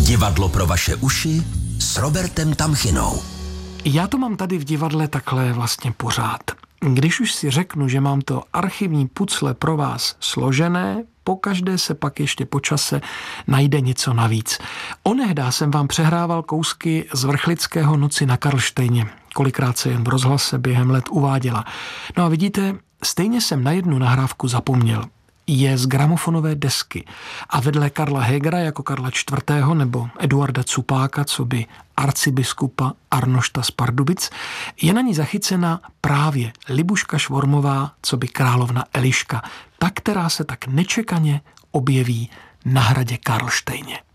Divadlo pro vaše uši s Robertem Tamchinou. Já to mám tady v divadle takhle vlastně pořád. Když už si řeknu, že mám to archivní pucle pro vás složené, pokaždé se pak ještě po čase najde něco navíc. Onehdá jsem vám přehrával kousky z Vrchlického Noci na Karlštejně. Kolikrát se jen v rozhlase během let uváděla. No a vidíte, stejně jsem na jednu nahrávku zapomněl. Je z gramofonové desky a vedle Karla Hegera jako Karla IV. Nebo Eduarda Cupáka, co by arcibiskupa Arnošta z Pardubic, je na ní zachycena právě Libuška Švormová, co by královna Eliška, ta, která se tak nečekaně objeví na hradě Karlštejně.